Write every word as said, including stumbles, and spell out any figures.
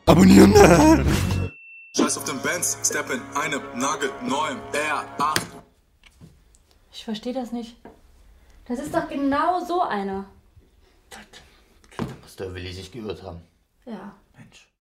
Abonnieren! Scheiß auf den Benz, step in einem nagelneuen R acht. Ich verstehe das nicht. Das ist doch genau so einer. Da muss der Willi sich geirrt haben. Ja. Mensch.